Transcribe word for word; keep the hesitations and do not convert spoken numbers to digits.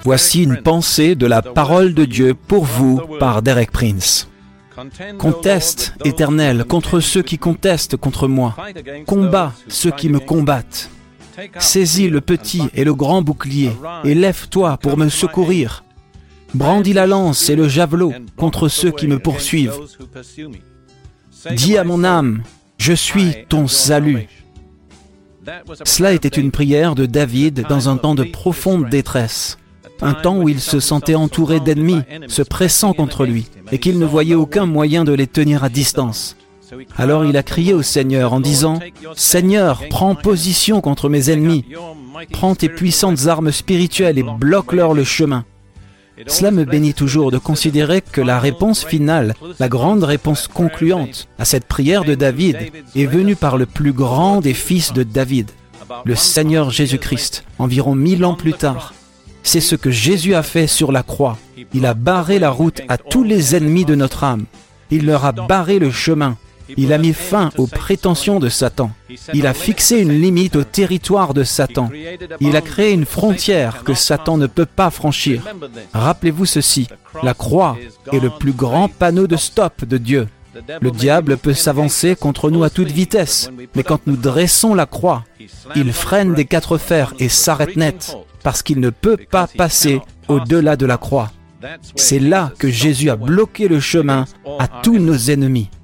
Voici une pensée de la parole de Dieu pour vous par Derek Prince. Conteste, Éternel, contre ceux qui contestent contre moi. Combat ceux qui me combattent. Saisis le petit et le grand bouclier, et lève-toi pour me secourir. Brandis la lance et le javelot contre ceux qui me poursuivent. Dis à mon âme, je suis ton salut. Cela était une prière de David dans un temps de profonde détresse, un temps où il se sentait entouré d'ennemis se pressant contre lui et qu'il ne voyait aucun moyen de les tenir à distance. Alors il a crié au Seigneur en disant « Seigneur, prends position contre mes ennemis, prends tes puissantes armes spirituelles et bloque-leur le chemin. » Cela me bénit toujours de considérer que la réponse finale, la grande réponse concluante à cette prière de David est venue par le plus grand des fils de David, le Seigneur Jésus-Christ, environ mille ans plus tard. C'est ce que Jésus a fait sur la croix. Il a barré la route à tous les ennemis de notre âme. Il leur a barré le chemin. Il a mis fin aux prétentions de Satan. Il a fixé une limite au territoire de Satan. Il a créé une frontière que Satan ne peut pas franchir. Rappelez-vous ceci, la croix est le plus grand panneau de stop de Dieu. Le diable peut s'avancer contre nous à toute vitesse, mais quand nous dressons la croix, il freine des quatre fers et s'arrête net, parce qu'il ne peut pas passer au-delà de la croix. C'est là que Jésus a bloqué le chemin à tous nos ennemis.